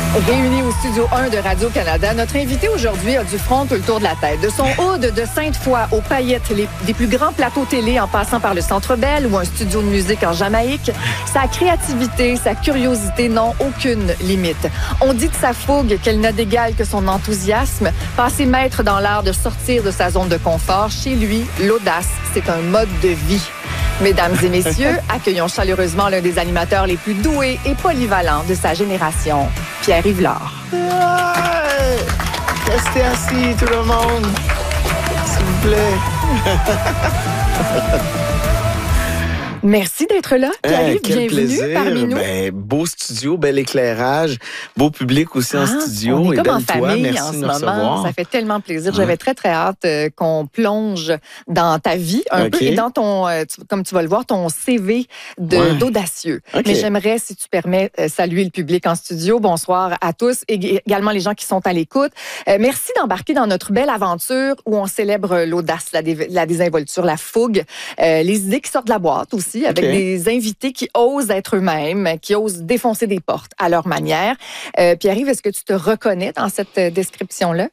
Réunis au Studio 1 de Radio-Canada, notre invité aujourd'hui a du front tout le tour de la tête. De son hood de Sainte-Foy aux paillettes, des plus grands plateaux télé en passant par le Centre Bell ou un studio de musique en Jamaïque, sa créativité, sa curiosité n'ont aucune limite. On dit de sa fougue qu'elle n'a d'égal que son enthousiasme. Passé maître dans l'art de sortir de sa zone de confort, chez lui, l'audace, c'est un mode de vie. Mesdames et messieurs, accueillons chaleureusement l'un des animateurs les plus doués et polyvalents de sa génération, Pierre-Yves Lard. Ouais! Restez assis, tout le monde, s'il vous plaît. Merci d'être là, Pierre-Yves. Quel bienvenue plaisir. parmi nous. Beau studio, bel éclairage, beau public aussi en studio. On est et comme en belle toi, famille merci en de ce nous moment. recevoir. Ça fait tellement plaisir. J'avais très, très hâte qu'on plonge dans ta vie un peu et dans ton, comme tu vas le voir, ton CV d'audacieux. Okay. Mais j'aimerais, si tu permets, saluer le public en studio. Bonsoir à tous et également les gens qui sont à l'écoute. Merci d'embarquer dans notre belle aventure où on célèbre l'audace, la désinvolture, la fougue, les idées qui sortent de la boîte aussi, avec des invités qui osent être eux-mêmes, qui osent défoncer des portes à leur manière. Pierre-Yves, est-ce que tu te reconnais dans cette description-là?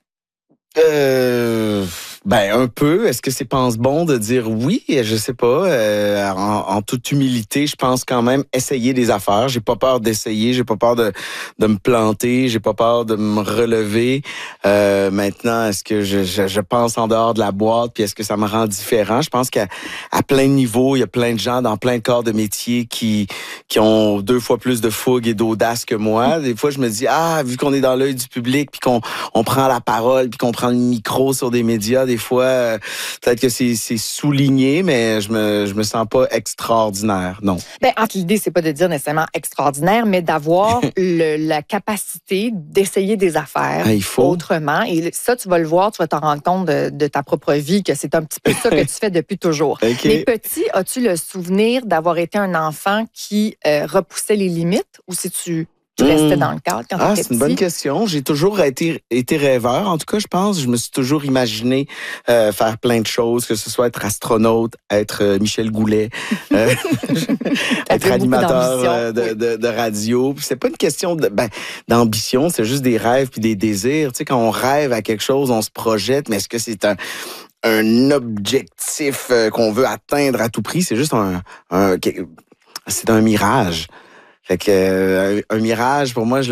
Un peu. Est-ce que c'est pense-bon de dire oui? Je sais pas. En toute humilité, je pense quand même essayer des affaires. J'ai pas peur d'essayer. J'ai pas peur de me planter. J'ai pas peur de me relever. Maintenant, est-ce que je pense en dehors de la boîte? Puis est-ce que ça me rend différent? Je pense qu'à plein de niveaux, il y a plein de gens dans plein de corps de métier qui ont 2 fois plus de fougue et d'audace que moi. Des fois, je me dis, vu qu'on est dans l'œil du public, puis qu'on prend la parole, puis qu'on prend le micro sur des médias, des fois, peut-être que c'est souligné, mais je me sens pas extraordinaire, non. Entre l'idée, c'est pas de dire nécessairement extraordinaire, mais d'avoir la capacité d'essayer des affaires autrement. Et ça, tu vas le voir, tu vas t'en rendre compte de ta propre vie, que c'est un petit peu ça que tu fais depuis toujours. Mais petit, as-tu le souvenir d'avoir été un enfant qui repoussait les limites ou si tu restais dans le cadre quand tu étais petit? C'est une bonne question. J'ai toujours été rêveur. En tout cas, je pense. Je me suis toujours imaginé faire plein de choses, que ce soit être astronaute, être Michel Goulet, être animateur de radio. Puis c'est pas une question d'ambition, c'est juste des rêves puis des désirs. Tu sais, quand on rêve à quelque chose, on se projette, mais est-ce que c'est un objectif qu'on veut atteindre à tout prix? C'est juste c'est un mirage. Fait que un mirage, pour moi,